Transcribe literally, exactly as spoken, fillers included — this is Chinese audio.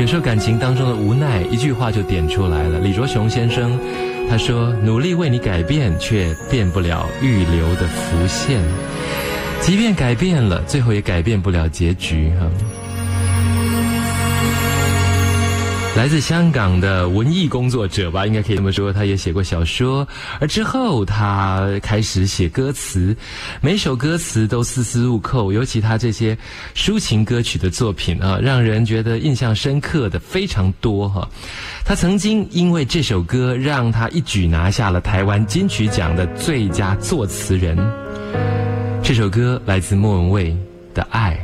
有时候感情当中的无奈，一句话就点出来了。李卓雄先生他说，努力为你改变，却变不了预留的浮现，即便改变了，最后也改变不了结局哈。来自香港的文艺工作者吧，应该可以这么说，他也写过小说，而之后他开始写歌词，每首歌词都丝丝入扣，尤其他这些抒情歌曲的作品啊，让人觉得印象深刻的非常多哈。他曾经因为这首歌让他一举拿下了台湾金曲奖的最佳作词人。这首歌来自莫文蔚的《爱》。